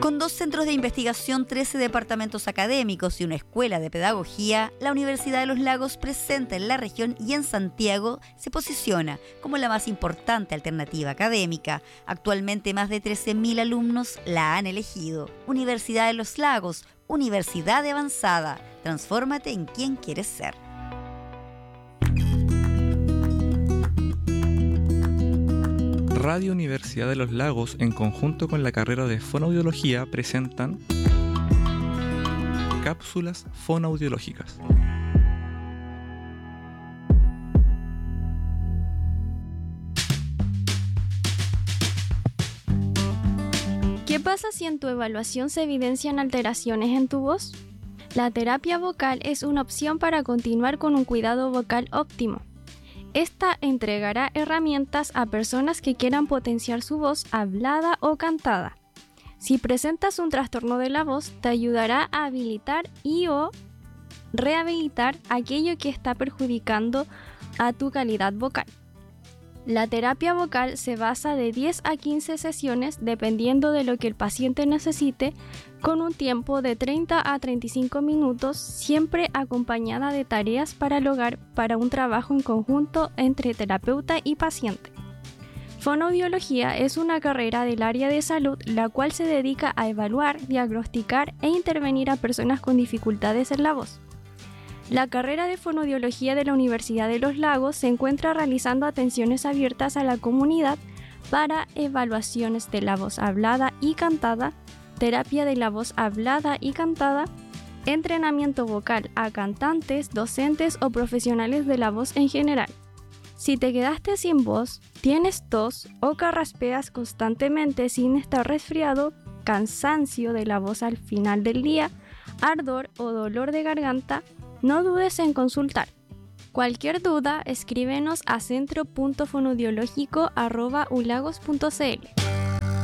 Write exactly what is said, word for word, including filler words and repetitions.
Con dos centros de investigación, trece departamentos académicos y una escuela de pedagogía, la Universidad de los Lagos, presente en la región y en Santiago, se posiciona como la más importante alternativa académica. Actualmente más de trece mil alumnos la han elegido. Universidad de los Lagos, universidad de avanzada. Transfórmate en quien quieres ser. Radio Universidad de los Lagos, en conjunto con la carrera de Fonoaudiología, presentan Cápsulas Fonoaudiológicas. ¿Qué pasa si en tu evaluación se evidencian alteraciones en tu voz? La terapia vocal es una opción para continuar con un cuidado vocal óptimo. Esta entregará herramientas a personas que quieran potenciar su voz hablada o cantada. Si presentas un trastorno de la voz, te ayudará a habilitar y o rehabilitar aquello que está perjudicando a tu calidad vocal. La terapia vocal se basa de diez a quince sesiones dependiendo de lo que el paciente necesite, con un tiempo de treinta a treinta y cinco minutos, siempre acompañada de tareas para el hogar para un trabajo en conjunto entre terapeuta y paciente. Fonoaudiología es una carrera del área de salud la cual se dedica a evaluar, diagnosticar e intervenir a personas con dificultades en la voz. La carrera de Fonoaudiología de la Universidad de los Lagos se encuentra realizando atenciones abiertas a la comunidad para evaluaciones de la voz hablada y cantada, terapia de la voz hablada y cantada, entrenamiento vocal a cantantes, docentes o profesionales de la voz en general. Si te quedaste sin voz, tienes tos o carraspeas constantemente sin estar resfriado, cansancio de la voz al final del día, ardor o dolor de garganta, no dudes en consultar. Cualquier duda, escríbenos a centro punto fonoaudiológico arroba ulagos punto c l.